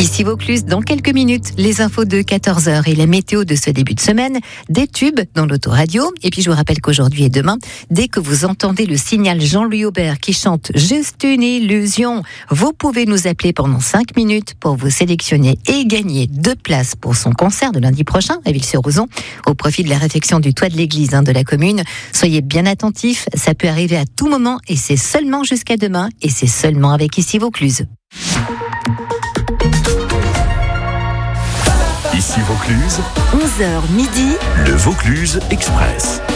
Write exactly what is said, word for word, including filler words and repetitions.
Ici Vaucluse, dans quelques minutes, les infos de quatorze heures et la météo de ce début de semaine, des tubes dans l'autoradio. Et puis je vous rappelle qu'aujourd'hui et demain, dès que vous entendez le signal Jean-Louis Aubert qui chante Juste une illusion, vous pouvez nous appeler pendant cinq minutes pour vous sélectionner et gagner deux places pour son concert de lundi prochain à Ville-sur-Ouzon, au profit de la réfection du toit de l'église hein, de la commune. Soyez bien attentifs, ça peut arriver à tout moment et c'est seulement jusqu'à demain et c'est seulement avec Ici Vaucluse. Ici Vaucluse, onze heures midi, le Vaucluse Express.